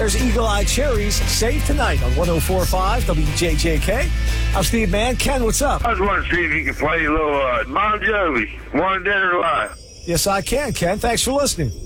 There's Eagle Eye Cherries, Save Tonight on 104.5 WJJK. I'm Steve Mann. Ken, what's up? I just want to see if you can play a little Bon Jovi, One Dead or Alive. Yes, I can, Ken. Thanks for listening.